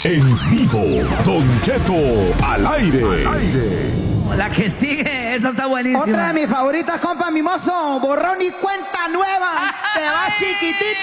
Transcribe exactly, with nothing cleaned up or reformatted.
En vivo, Don Cheto al aire. Al aire. La que sigue, esa está buenísima. Otra de mis favoritas, compa mimoso. Borrón y cuenta nueva. Te va chiquitita.